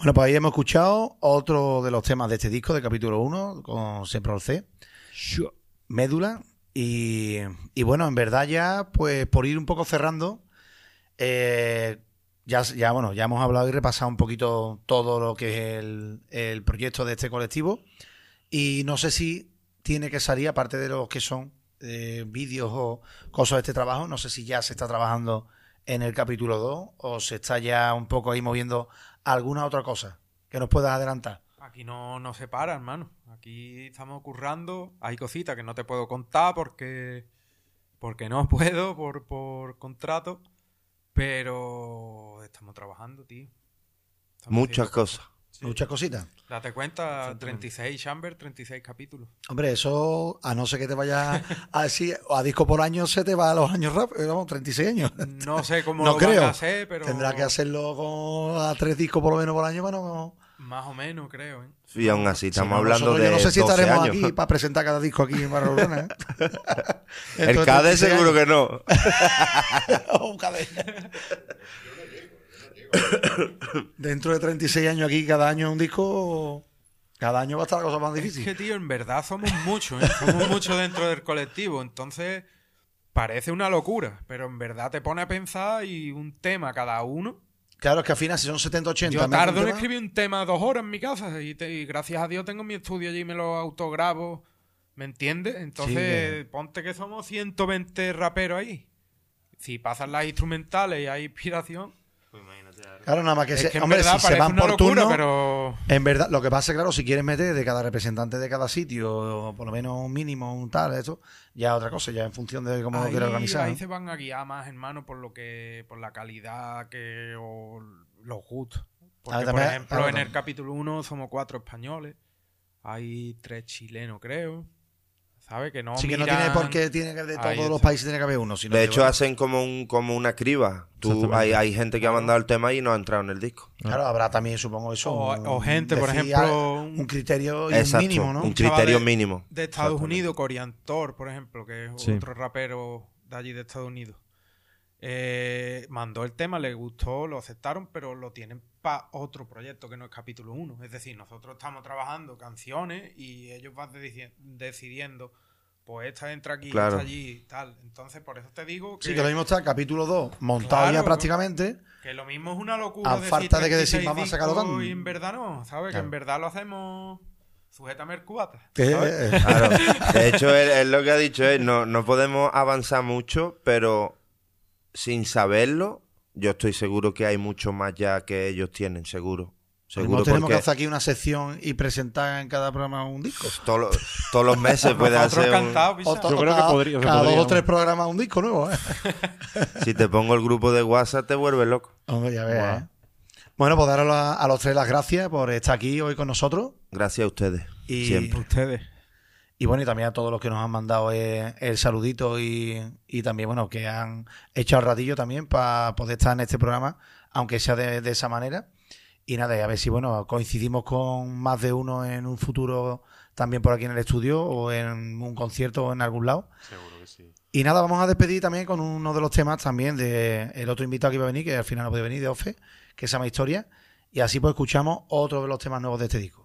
Bueno, pues ahí hemos escuchado otro de los temas de este disco, de capítulo 1, con Sempre C, Médula. Y bueno, en verdad ya, pues por ir un poco cerrando, bueno, ya hemos hablado y repasado un poquito todo lo que es el proyecto de este colectivo. Y no sé si tiene que salir, aparte de los que son vídeos o cosas de este trabajo, no sé si ya se está trabajando en el capítulo 2 o se está ya un poco ahí moviendo alguna otra cosa que nos puedas adelantar. Aquí no se para, hermano. Aquí estamos currando. Hay cositas que no te puedo contar porque no puedo por contrato. Pero estamos trabajando, tío. Muchas cosas. Sí. Muchas cositas. Date cuenta, 36 Chamber, 36 capítulos. Hombre, eso, a no ser que te vayas a decir, a disco por año, se te va a los años rápido, vamos, 36 años. No sé cómo no lo creo. van a hacer, pero... Tendrá que hacerlo a 3 discos por lo menos por año, bueno. Más o menos, creo, ¿eh? Y aún así, estamos Si no, hablando de yo no sé si 12 estaremos años. aquí para presentar cada disco aquí en Barra Urbana, ¿eh? El KD seguro que no. Un KD. Dentro de 36 años aquí, cada año un disco, cada año va a estar la cosa más difícil. Es que, tío, en verdad somos muchos, ¿eh? Somos muchos dentro del colectivo, entonces parece una locura, pero en verdad te pone a pensar y un tema cada uno. Claro, es que al final si son 70, 80... Yo tardo en escribir un tema 2 horas en mi casa y gracias a Dios tengo mi estudio allí y me lo autograbo, ¿me entiendes? Entonces, ponte que somos 120 raperos ahí. Si pasan las instrumentales y hay inspiración... Pues imagínate. Claro, nada más que, es que en hombre, verdad si se van por locura, turno, pero... en verdad, lo que pasa es claro, si quieres meter de cada representante de cada sitio, o por lo menos un mínimo, un tal, eso, ya es otra cosa, ya en función de cómo lo quieras organizar. Ahí ¿no? se van a guiar más, hermano, por la calidad o los gustos. Porque, también, por ejemplo, claro, en el capítulo 1 somos 4 españoles, hay 3 chilenos, creo. ¿Sabes? Que no Sí, que miran... no tiene por qué tiene que de todos Ahí los está. países tiene que haber uno. Sino De que, hecho, bueno, hacen como una criba. Hay gente que ha mandado el tema y no ha entrado en el disco. claro, habrá también, supongo, eso. O gente, por decir, ejemplo, un criterio y Exacto, un mínimo, ¿no? un chaval criterio mínimo. de Estados Exactamente. Unidos, Coriantor, por ejemplo, que es Sí. otro rapero de allí de Estados Unidos. Mandó el tema, le gustó, lo aceptaron, pero lo tienen para otro proyecto que no es capítulo 1. Es decir, nosotros estamos trabajando canciones y ellos van decidiendo, pues esta entra aquí, Claro. esta allí, tal. Entonces, por eso te digo que... Sí, que lo mismo está capítulo 2 montado Claro, ya prácticamente. Que lo mismo es una locura A decir falta de que 36 decir, vamos a sacarlo discos tan- y en verdad no, ¿sabes? Claro. Que en verdad lo hacemos... Sujétame el cubata. Que, ¿sabes? Claro. De hecho, él lo que ha dicho es, no podemos avanzar mucho, pero sin saberlo, yo estoy seguro que hay mucho más ya que ellos tienen, seguro. Seguro, no tenemos porque que hacer aquí una sección y presentar en cada programa un disco. todos los meses puede Nosotros hacer cantados, picha. Yo creo que podría- se cada podría, 2 o 3 ¿no? programas un disco nuevo, ¿eh? Si te pongo el grupo de WhatsApp, te vuelves loco. Hombre, ya ves, ¿eh? Bueno, pues daros a los tres las gracias por estar aquí hoy con nosotros. Gracias a ustedes. Y, Siempre. Ustedes. y bueno, y también a todos los que nos han mandado el saludito y también, bueno, que han echado el ratillo también para poder estar en este programa, aunque sea de esa manera. Y nada, y a ver si, bueno, coincidimos con más de uno en un futuro también por aquí en el estudio o en un concierto o en algún lado. Seguro que sí. Y nada, vamos a despedir también con uno de los temas también de el otro invitado que iba a venir, que al final no puede venir, de Ofe, que se llama Historia. Y así pues escuchamos otro de los temas nuevos de este disco.